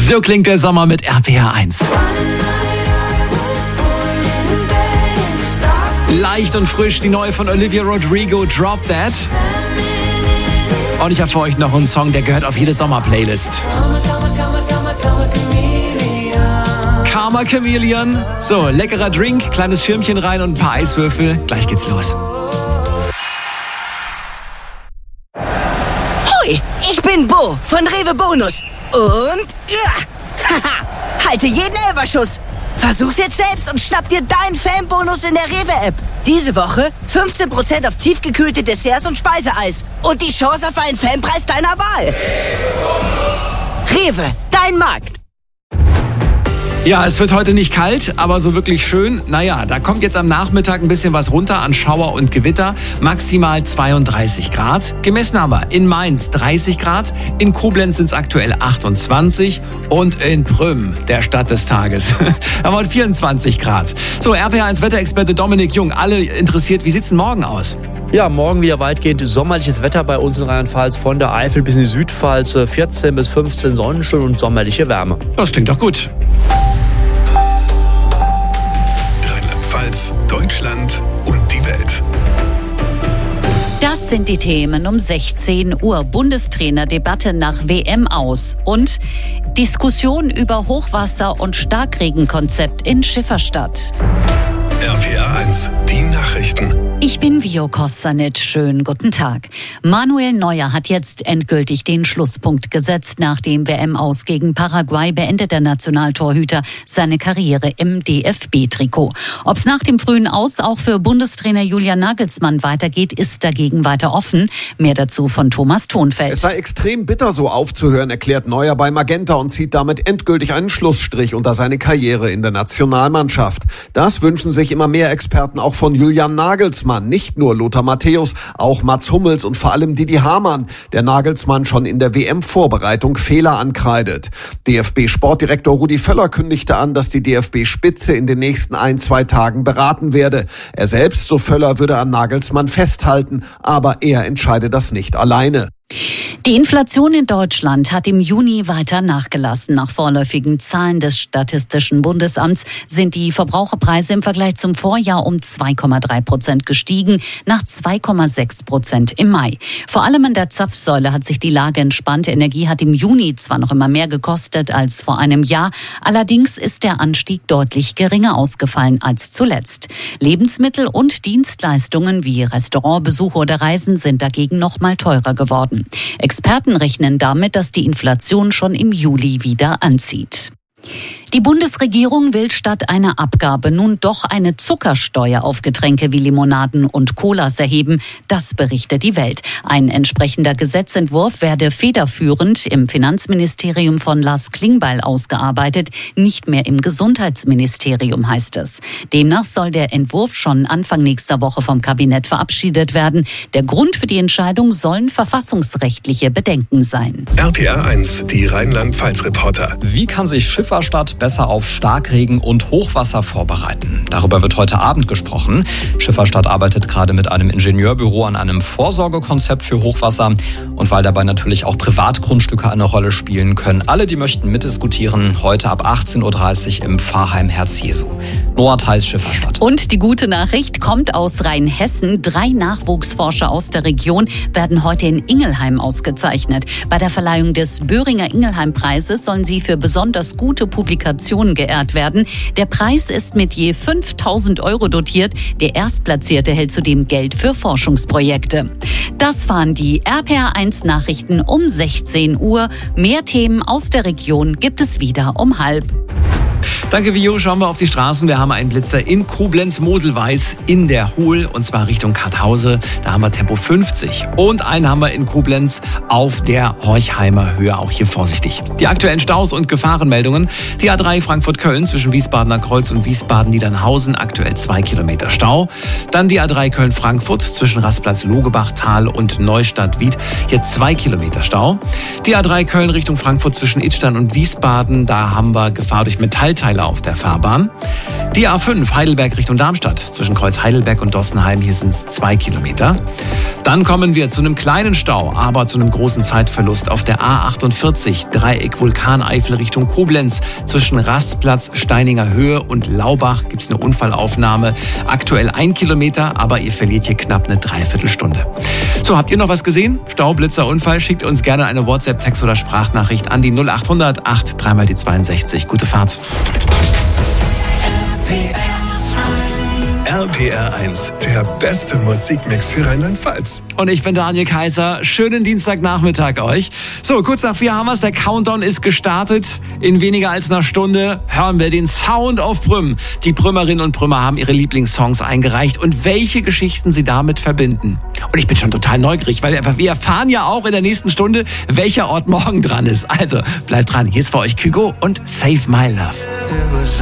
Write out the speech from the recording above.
So klingt der Sommer mit RPR 1. Leicht und frisch, die neue von Olivia Rodrigo, Drop Dead. Und ich habe für euch noch einen Song, der gehört auf jede Sommer-Playlist. Karma Chameleon. So, leckerer Drink, kleines Schirmchen rein und ein paar Eiswürfel. Gleich geht's los. Hoi, ich bin Bo von Rewe Bonus. Und halte jeden Elferschuss. Versuch's jetzt selbst und schnapp dir deinen Fanbonus in der Rewe-App. Diese Woche 15% auf tiefgekühlte Desserts und Speiseeis. Und die Chance auf einen Fanpreis deiner Wahl. Rewe, dein Markt. Ja, es wird heute nicht kalt, aber so wirklich schön. Naja, da kommt jetzt am Nachmittag ein bisschen was runter an Schauer und Gewitter. Maximal 32 Grad. Gemessen haben wir in Mainz 30 Grad, in Koblenz sind es aktuell 28 und in Prüm, der Stadt des Tages, haben wir 24 Grad. So, RPR1 Wetterexperte Dominik Jung, alle interessiert, wie sieht's denn morgen aus? Ja, morgen wieder weitgehend sommerliches Wetter bei uns in Rheinland-Pfalz, von der Eifel bis in die Südpfalz, 14 bis 15 Sonnenstunden und sommerliche Wärme. Das klingt doch gut. Rheinland-Pfalz, Deutschland und die Welt. Das sind die Themen um 16 Uhr. Bundestrainerdebatte nach WM aus und Diskussion über Hochwasser- und Starkregenkonzept in Schifferstadt. RPR 1, die Nachrichten. Ich bin Vio Kostanic. Schönen guten Tag. Manuel Neuer hat jetzt endgültig den Schlusspunkt gesetzt. Nach dem WM-Aus gegen Paraguay beendet der Nationaltorhüter seine Karriere im DFB-Trikot. Ob es nach dem frühen Aus auch für Bundestrainer Julian Nagelsmann weitergeht, ist dagegen weiter offen. Mehr dazu von Thomas Thonfeld. Es sei extrem bitter, so aufzuhören, erklärt Neuer bei Magenta und zieht damit endgültig einen Schlussstrich unter seine Karriere in der Nationalmannschaft. Das wünschen sich immer mehr Experten auch von Julian Nagelsmann. Nicht nur Lothar Matthäus, auch Mats Hummels und vor allem Didi Hamann, der Nagelsmann schon in der WM-Vorbereitung Fehler ankreidet. DFB-Sportdirektor Rudi Völler kündigte an, dass die DFB-Spitze in den nächsten 1-2 Tagen beraten werde. Er selbst, so Völler, würde an Nagelsmann festhalten, aber er entscheide das nicht alleine. Die Inflation in Deutschland hat im Juni weiter nachgelassen. Nach vorläufigen Zahlen des Statistischen Bundesamts sind die Verbraucherpreise im Vergleich zum Vorjahr um 2,3% gestiegen, nach 2,6% im Mai. Vor allem an der Zapfsäule hat sich die Lage entspannt. Energie hat im Juni zwar noch immer mehr gekostet als vor einem Jahr, allerdings ist der Anstieg deutlich geringer ausgefallen als zuletzt. Lebensmittel und Dienstleistungen wie Restaurantbesuche oder Reisen sind dagegen noch mal teurer geworden. Experten rechnen damit, dass die Inflation schon im Juli wieder anzieht. Die Bundesregierung will statt einer Abgabe nun doch eine Zuckersteuer auf Getränke wie Limonaden und Colas erheben. Das berichtet die Welt. Ein entsprechender Gesetzentwurf werde federführend im Finanzministerium von Lars Klingbeil ausgearbeitet, nicht mehr im Gesundheitsministerium, heißt es. Demnach soll der Entwurf schon Anfang nächster Woche vom Kabinett verabschiedet werden. Der Grund für die Entscheidung sollen verfassungsrechtliche Bedenken sein. RPR 1, die Rheinland-Pfalz-Reporter. Wie kann sich Schifferstadt besser auf Starkregen und Hochwasser vorbereiten? Darüber wird heute Abend gesprochen. Schifferstadt arbeitet gerade mit einem Ingenieurbüro an einem Vorsorgekonzept für Hochwasser. Und weil dabei natürlich auch Privatgrundstücke eine Rolle spielen, können alle, die möchten, mitdiskutieren. Heute ab 18.30 Uhr im Pfarrheim Herz Jesu. Noah Theis, Schifferstadt. Und die gute Nachricht kommt aus Rheinhessen. 3 Nachwuchsforscher aus der Region werden heute in Ingelheim ausgezeichnet. Bei der Verleihung des Böhringer Ingelheim-Preises sollen sie für besonders gute Publikationen geehrt werden. Der Preis ist mit je 5.000 € dotiert. Der Erstplatzierte hält zudem Geld für Forschungsprojekte. Das waren die RPR1 Nachrichten um 16 Uhr. Mehr Themen aus der Region gibt es wieder um 12:30. Danke, Vio. Schauen wir auf die Straßen. Wir haben einen Blitzer in Koblenz-Moselweiß in der Hohl, und zwar Richtung Karthause. Da haben wir Tempo 50. Und einen haben wir in Koblenz auf der Horchheimer Höhe. Auch hier vorsichtig. Die aktuellen Staus und Gefahrenmeldungen. Die A3 Frankfurt-Köln zwischen Wiesbadener Kreuz und Wiesbaden-Niedernhausen. Aktuell 2 Kilometer Stau. Dann die A3 Köln-Frankfurt zwischen Rastplatz-Logebach-Tal und Neustadt-Wied. Hier 2 Kilometer Stau. Die A3 Köln Richtung Frankfurt zwischen Idstein und Wiesbaden. Da haben wir Gefahr durch Metallteile Unfälle auf der Fahrbahn. Die A5 Heidelberg Richtung Darmstadt. Zwischen Kreuz Heidelberg und Dossenheim, hier sind es 2 Kilometer. Dann kommen wir zu einem kleinen Stau, aber zu einem großen Zeitverlust auf der A48 Dreieck Vulkaneifel Richtung Koblenz. Zwischen Rastplatz Steininger Höhe und Laubach gibt es eine Unfallaufnahme. Aktuell 1 Kilometer, aber ihr verliert hier knapp eine Dreiviertelstunde. So, habt ihr noch was gesehen? Stau, Blitzer, Unfall? Schickt uns gerne eine WhatsApp, Text oder Sprachnachricht an die 0800 83 mal die 62. Gute Fahrt. RPR1, der beste Musikmix für Rheinland-Pfalz. Und ich bin Daniel Kaiser. Schönen Dienstagnachmittag euch. So, kurz nach 4 haben wir's. Der Countdown ist gestartet. In weniger als einer Stunde hören wir den Sound of Prüm. Die Prümerinnen und Prümer haben ihre Lieblingssongs eingereicht und welche Geschichten sie damit verbinden. Und ich bin schon total neugierig, weil wir erfahren ja auch in der nächsten Stunde, welcher Ort morgen dran ist. Also, bleibt dran. Hier ist für euch Kygo und Save My Love.